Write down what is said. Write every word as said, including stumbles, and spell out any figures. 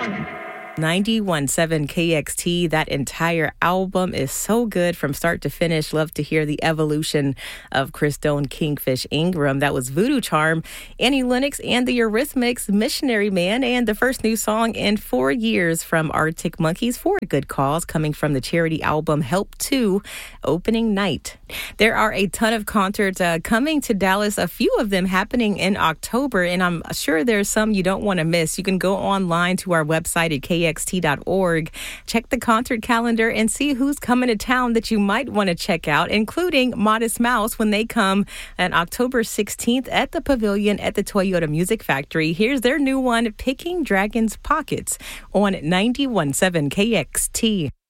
ninety-one point seven K X T. That entire album is so good from start to finish. Love to hear the evolution of Christone Kingfish Ingram. That was Voodoo Charm, Annie Lennox and the Eurythmics, Missionary Man, and the first new song in four years from Arctic Monkeys for a good cause, coming from the charity album Help two, Opening Night. There are a ton of concerts uh, coming to Dallas, a few of them happening in October, and I'm sure there's some you don't want to miss. You can go online to our website at K X T dot org, check the concert calendar, and see who's coming to town that you might want to check out, including Modest Mouse when they come on October sixteenth at the Pavilion at the Toyota Music Factory. Here's their new one, Picking Dragons Pockets, on ninety-one point seven K X T.